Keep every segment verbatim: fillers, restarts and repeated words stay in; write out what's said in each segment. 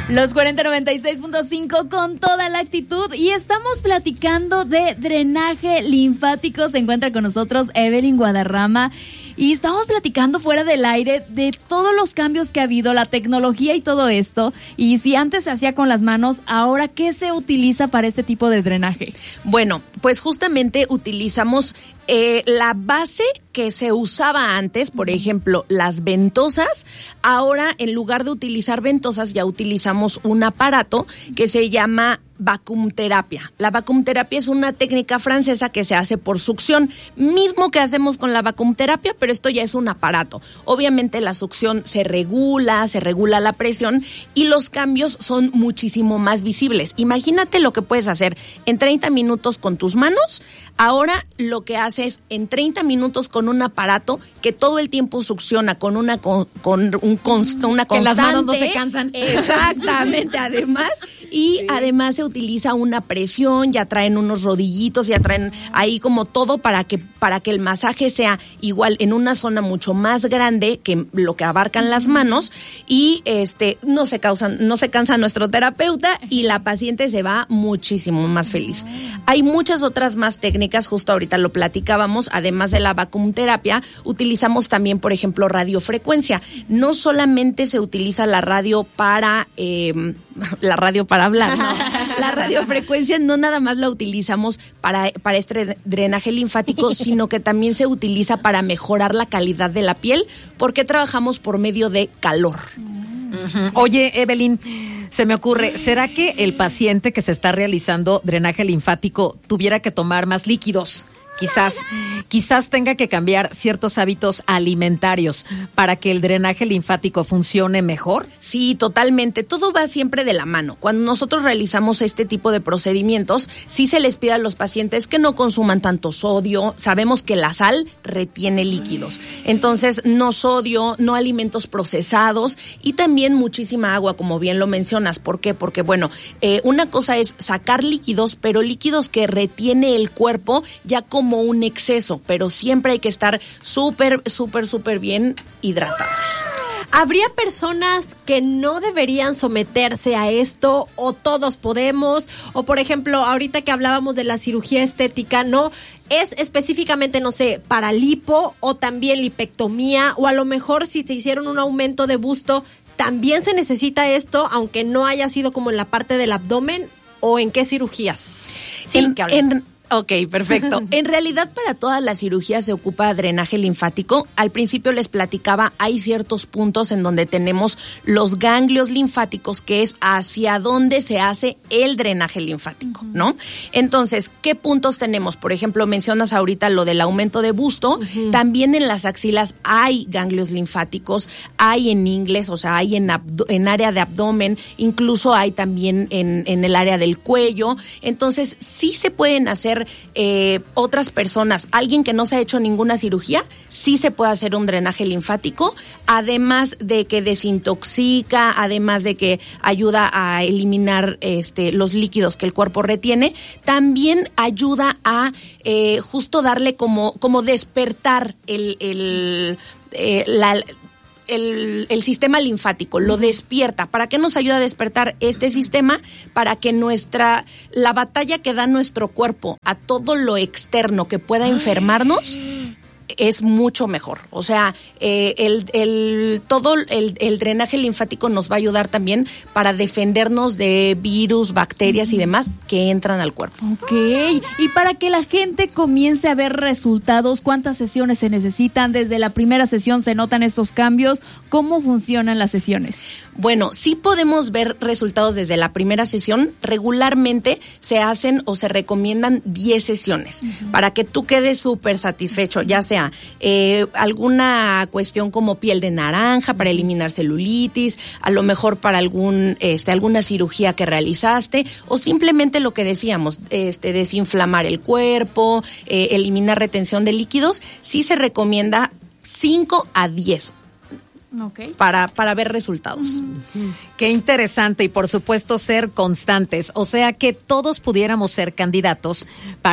Los cuarenta noventa y seis punto cinco con toda la actitud y estamos platicando de drenaje linfático. Se encuentra con nosotros Evelyn Guadarrama y estamos platicando fuera del aire de todos los cambios que ha habido, la tecnología y todo esto. Y si antes se hacía con las manos, ahora ¿qué se utiliza para este tipo de drenaje? Bueno, pues justamente utilizamos eh, la base que se usaba antes, por ejemplo, las ventosas. Ahora, en lugar de utilizar ventosas, ya utilizamos un aparato que se llama vacuumterapia. La vacuumterapia es una técnica francesa que se hace por succión, mismo que hacemos con la vacuumterapia, pero esto ya es un aparato. Obviamente la succión se regula, se regula la presión y los cambios son muchísimo más visibles. Imagínate lo que puedes hacer en treinta minutos con tus manos. Ahora lo que haces en treinta minutos con un aparato que todo el tiempo succiona con una con, con un const, una constante. Que las manos no se cansan. Exactamente, además. Y sí. Además se utiliza una presión, ya traen unos rodillitos, ya traen ahí como todo para que para que el masaje sea igual en una zona mucho más grande que lo que abarcan las manos y este no se causan, no se cansa nuestro terapeuta y la paciente se va muchísimo más feliz. Hay muchas otras más técnicas, justo ahorita lo platicábamos, además de la vacuumterapia, utilizamos también, por ejemplo, radiofrecuencia. No solamente se utiliza la radio para eh, la radio para hablar, ¿no? La radiofrecuencia no nada más la utilizamos para, para este drenaje linfático, sino que también se utiliza para mejorar la calidad de la piel, porque trabajamos por medio de calor. Uh-huh. Oye, Evelyn, se me ocurre, ¿será que el paciente que se está realizando drenaje linfático tuviera que tomar más líquidos? Quizás, quizás tenga que cambiar ciertos hábitos alimentarios para que el drenaje linfático funcione mejor. Sí, totalmente. Todo va siempre de la mano. Cuando nosotros realizamos este tipo de procedimientos, sí se les pide a los pacientes que no consuman tanto sodio. Sabemos que la sal retiene líquidos. Entonces, no sodio, no alimentos procesados y también muchísima agua, como bien lo mencionas. ¿Por qué? Porque, bueno, eh, una cosa es sacar líquidos, pero líquidos que retiene el cuerpo ya como como un exceso, pero siempre hay que estar súper, súper, súper bien hidratados. ¿Habría personas que no deberían someterse a esto o todos podemos? O por ejemplo, ahorita que hablábamos de la cirugía estética, ¿no? ¿Es específicamente, no sé, para lipo o también lipectomía? O a lo mejor si te hicieron un aumento de busto, ¿también se necesita esto, aunque no haya sido como en la parte del abdomen? ¿O en qué cirugías? Sí, en, en Ok, perfecto. En realidad, para todas las cirugías se ocupa drenaje linfático. Al principio les platicaba, hay ciertos puntos en donde tenemos los ganglios linfáticos, que es hacia donde se hace el drenaje linfático, uh-huh. ¿no? Entonces, ¿qué puntos tenemos? Por ejemplo, mencionas ahorita lo del aumento de busto. Uh-huh. También en las axilas hay ganglios linfáticos, hay en ingles, o sea, hay en, abdo- en área de abdomen, incluso hay también en, en el área del cuello. Entonces, sí se pueden hacer Eh, otras personas, alguien que no se ha hecho ninguna cirugía, sí se puede hacer un drenaje linfático, además de que desintoxica, además de que ayuda a eliminar este, los líquidos que el cuerpo retiene, también ayuda a eh, justo darle como, como despertar el, el, eh, la... El, el sistema linfático, lo despierta. ¿Para qué nos ayuda a despertar este sistema? Para que nuestra, la batalla que da nuestro cuerpo a todo lo externo que pueda enfermarnos es mucho mejor. O sea, eh, el, el, todo el, el drenaje linfático nos va a ayudar también para defendernos de virus, bacterias y demás que entran al cuerpo. Ok, y para que la gente comience a ver resultados, ¿cuántas sesiones se necesitan? Desde la primera sesión se notan estos cambios. ¿Cómo funcionan las sesiones? Bueno, sí podemos ver resultados desde la primera sesión. Regularmente se hacen o se recomiendan diez sesiones uh-huh. para que tú quedes súper satisfecho, ya sea eh, alguna cuestión como piel de naranja para eliminar celulitis, a lo mejor para algún este alguna cirugía que realizaste o simplemente lo que decíamos, este desinflamar el cuerpo, eh, eliminar retención de líquidos. Sí se recomienda cinco a diez. Okay. Para, para ver resultados. Uh-huh. Qué interesante, y por supuesto ser constantes, o sea que todos pudiéramos ser candidatos para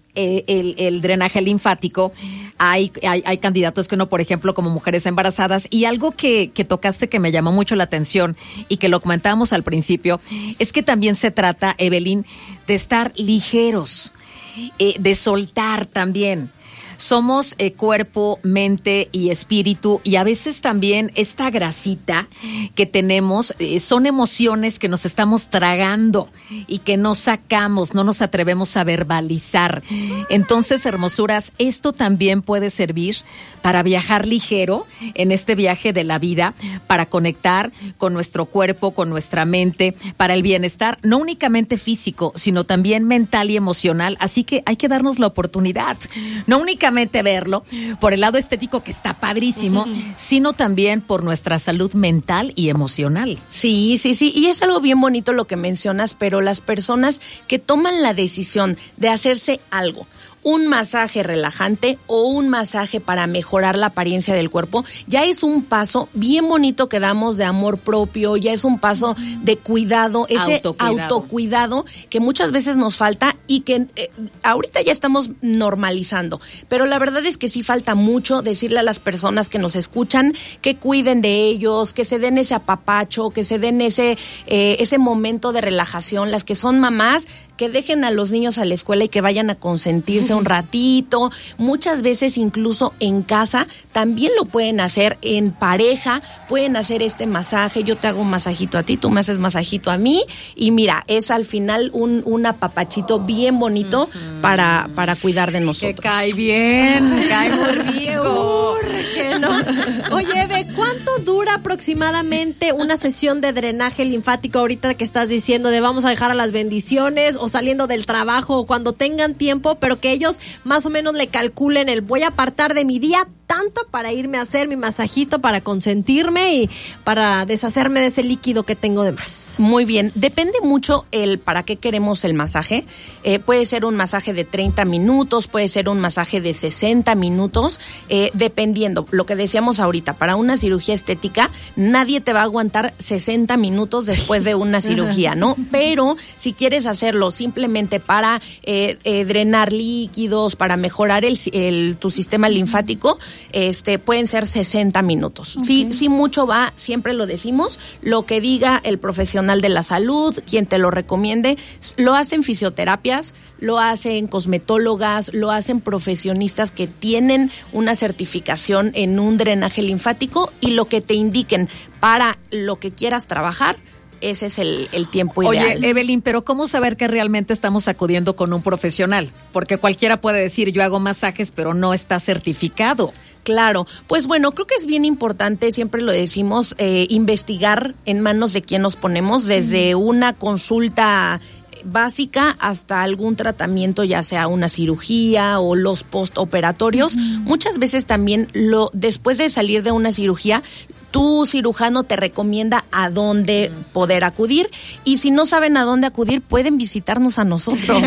eh, el, el drenaje linfático, hay, hay, hay candidatos que no, por ejemplo, como mujeres embarazadas, y algo que, que tocaste que me llamó mucho la atención y que lo comentábamos al principio, es que también se trata, Evelyn, de estar ligeros, eh, de soltar también. Somos eh, cuerpo, mente y espíritu, y a veces también esta grasita que tenemos eh, son emociones que nos estamos tragando y que no sacamos, no nos atrevemos a verbalizar. Entonces, hermosuras, esto también puede servir para viajar ligero en este viaje de la vida, para conectar con nuestro cuerpo, con nuestra mente, para el bienestar, no únicamente físico, sino también mental y emocional. Así que hay que darnos la oportunidad, no únicamente verlo por el lado estético, que está padrísimo, sino también por nuestra salud mental y emocional. Sí, sí, sí, y es algo bien bonito lo que mencionas, pero las personas que toman la decisión de hacerse algo, un masaje relajante o un masaje para mejorar la apariencia del cuerpo, ya es un paso bien bonito que damos de amor propio, ya es un paso de cuidado, ese autocuidado, autocuidado que muchas veces nos falta y que eh, ahorita ya estamos normalizando, pero la verdad es que sí falta mucho decirle a las personas que nos escuchan que cuiden de ellos, que se den ese apapacho, que se den ese, eh, ese momento de relajación. Las que son mamás, que dejen a los niños a la escuela y que vayan a consentirse un ratito. Muchas veces incluso en casa también lo pueden hacer, en pareja pueden hacer este masaje. Yo te hago un masajito a ti, tú me haces masajito a mí, y mira, es al final un, un apapachito bien bonito uh-huh. para, para cuidar de nosotros. Que cae bien, cae muy rico. Que no. Oye, Eve, ¿cuánto dura aproximadamente una sesión de drenaje linfático ahorita que estás diciendo de vamos a dejar a las bendiciones o saliendo del trabajo o cuando tengan tiempo, pero que ellos más o menos le calculen el voy a apartar de mi día tanto para irme a hacer mi masajito, para consentirme y para deshacerme de ese líquido que tengo de más? Muy bien, depende mucho el para qué queremos el masaje. Eh, puede ser un masaje de treinta minutos, puede ser un masaje de sesenta minutos, eh, dependiendo. Lo que decíamos ahorita, para una cirugía estética, nadie te va a aguantar sesenta minutos después de una cirugía, ¿no? Pero si quieres hacerlo simplemente para eh, eh, drenar líquidos, para mejorar el, el, tu sistema linfático, Este, pueden ser sesenta minutos. Okay. Sí, sí, mucho va, siempre lo decimos, lo que diga el profesional de la salud, quien te lo recomiende. Lo hacen fisioterapias, lo hacen cosmetólogas, lo hacen profesionistas que tienen una certificación en un drenaje linfático, y lo que te indiquen para lo que quieras trabajar, ese es el, el tiempo ideal. Oye, Evelyn, pero ¿cómo saber que realmente estamos acudiendo con un profesional? Porque cualquiera puede decir, yo hago masajes, pero no está certificado. Claro, pues bueno, creo que es bien importante, siempre lo decimos, eh, investigar en manos de quién nos ponemos, desde una consulta básica hasta algún tratamiento, ya sea una cirugía o los postoperatorios. Uh-huh. Muchas veces también lo después de salir de una cirugía, tu cirujano te recomienda a dónde poder acudir, y si no saben a dónde acudir, pueden visitarnos a nosotros.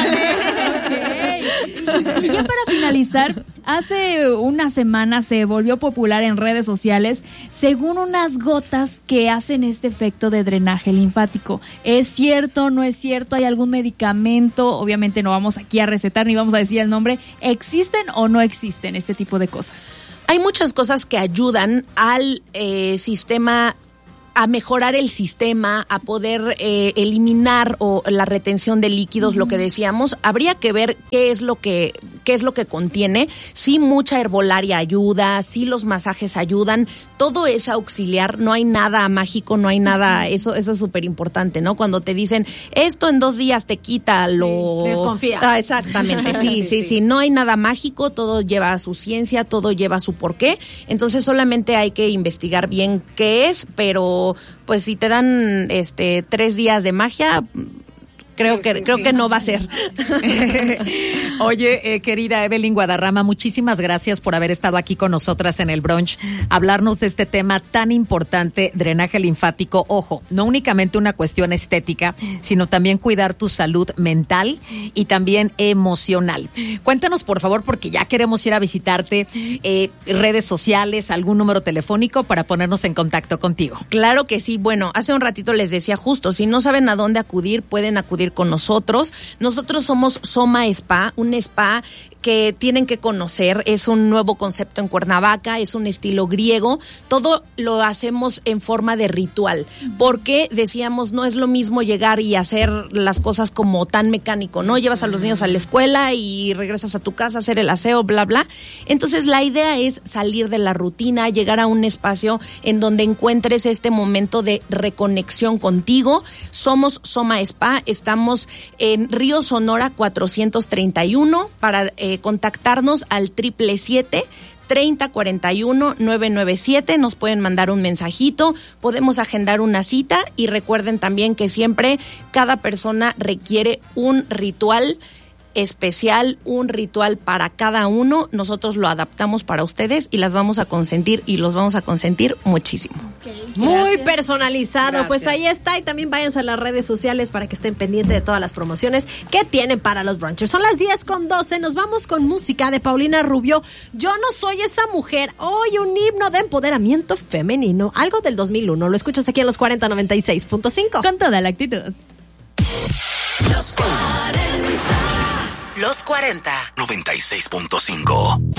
Y ya para finalizar, hace una semana se volvió popular en redes sociales, según unas gotas que hacen este efecto de drenaje linfático. ¿Es cierto? ¿No es cierto? ¿Hay algún medicamento? Obviamente no vamos aquí a recetar ni vamos a decir el nombre. ¿Existen o no existen este tipo de cosas? Hay muchas cosas que ayudan al eh, sistema, a mejorar el sistema, a poder eh, eliminar o la retención de líquidos, uh-huh. Lo que decíamos. Habría que ver qué es lo que qué es lo que contiene. Sí, mucha herbolaria ayuda, sí los masajes ayudan, todo es auxiliar, no hay nada mágico, no hay nada, eso eso es súper importante, ¿no? Cuando te dicen, esto en dos días te quita lo... Sí, desconfía. Ah, exactamente, sí, sí, sí, sí, sí, no hay nada mágico, todo lleva su ciencia, todo lleva su porqué, entonces solamente hay que investigar bien qué es, pero pues si te dan este tres días de magia, creo sí, que sí, creo sí. que no va a ser. Oye, eh, querida Evelyn Guadarrama, muchísimas gracias por haber estado aquí con nosotras en el brunch, hablarnos de este tema tan importante, drenaje linfático. Ojo, no únicamente una cuestión estética, sino también cuidar tu salud mental y también emocional. Cuéntanos, por favor, porque ya queremos ir a visitarte, eh, redes sociales, algún número telefónico para ponernos en contacto contigo. Claro que sí. Bueno, hace un ratito les decía justo, si no saben a dónde acudir, pueden acudir acudir con nosotros. Nosotros somos Soma Spa, un spa que tienen que conocer, es un nuevo concepto en Cuernavaca, es un estilo griego, todo lo hacemos en forma de ritual, porque decíamos, no es lo mismo llegar y hacer las cosas como tan mecánico, ¿no? Llevas a los niños a la escuela y regresas a tu casa a hacer el aseo, bla, bla. Entonces la idea es salir de la rutina, llegar a un espacio en donde encuentres este momento de reconexión contigo. Somos Soma Spa, estamos en Río Sonora cuatrocientos treinta y uno, para eh, contactarnos al triple siete treinta cuarenta y uno nueve nueve siete, nos pueden mandar un mensajito, podemos agendar una cita y recuerden también que siempre cada persona requiere un ritual especial, un ritual para cada uno. Nosotros lo adaptamos para ustedes y las vamos a consentir y los vamos a consentir muchísimo. Okay, muy personalizado. Gracias. Pues ahí está, y también váyanse a las redes sociales para que estén pendientes de todas las promociones que tienen para los brunchers. Son las diez con doce, nos vamos con música de Paulina Rubio. Yo no soy esa mujer, hoy un himno de empoderamiento femenino, algo del dos mil uno. Lo escuchas aquí en los cuarenta noventa y seis punto cinco. Con toda la actitud. Los cuarenta. Los cuarenta. noventa y seis punto cinco.